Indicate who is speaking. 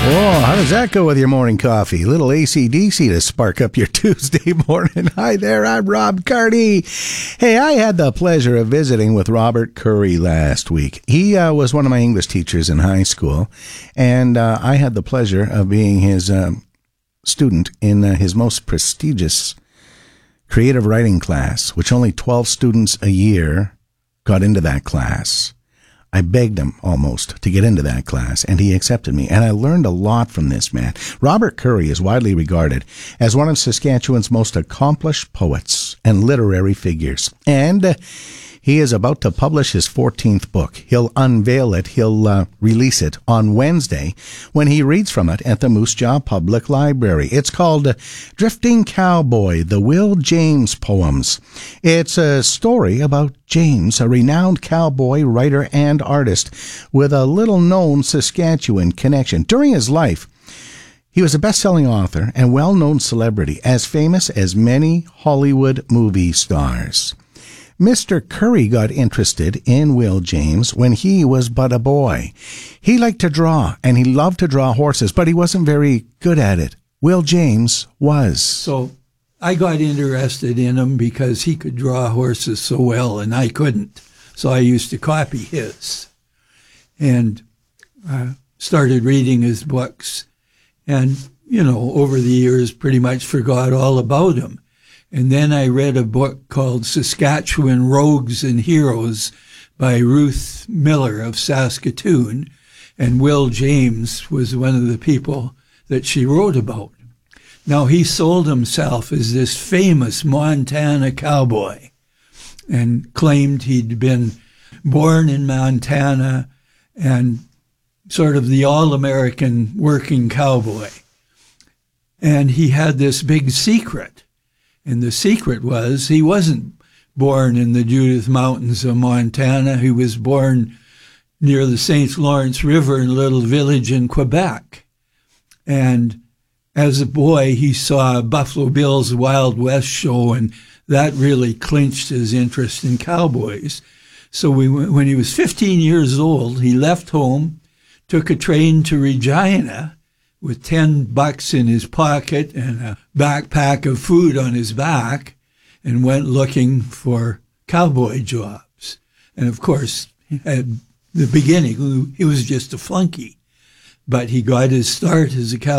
Speaker 1: Oh, how does that go with your morning coffee? Little AC/DC to spark up your Tuesday morning. Hi there, I'm Rob Carney. Hey, I had the pleasure of visiting with Robert Currie last week. He was one of my English teachers in high school, and I had the pleasure of being his student in his most prestigious creative writing class, which only 12 students a year got into that class. I begged him almost to get into that class, and he accepted me. And I learned a lot from this man. Robert Currie is widely regarded as one of Saskatchewan's most accomplished poets and literary figures. And he is about to publish his 14th book. He'll unveil it. He'll release it on Wednesday when he reads from it at the Moose Jaw Public Library. It's called Drifting Cowboy, the Will James Poems. It's a story about James, a renowned cowboy, writer, and artist with a little-known Saskatchewan connection. During his life, he was a best-selling author and well-known celebrity, as famous as many Hollywood movie stars. Mr. Currie got interested in Will James when he was but a boy. He liked to draw, and he loved to draw horses, but he wasn't very good at it. Will James was.
Speaker 2: So I got interested in him because he could draw horses so well, and I couldn't. So I used to copy his and started reading his books. And, over the years, pretty much forgot all about him. And then I read a book called Saskatchewan Rogues and Heroes by Ruth Miller of Saskatoon. And Will James was one of the people that she wrote about. Now, he sold himself as this famous Montana cowboy and claimed he'd been born in Montana and sort of the all-American working cowboy. And he had this big secret. And the secret was he wasn't born in the Judith Mountains of Montana. He was born near the St. Lawrence River in a little village in Quebec. And as a boy, he saw Buffalo Bill's Wild West show, and that really clinched his interest in cowboys. So when he was 15 years old, he left home, took a train to Regina, with $10 in his pocket and a backpack of food on his back, and went looking for cowboy jobs. And of course, at the beginning, he was just a flunky, but he got his start as a cowboy.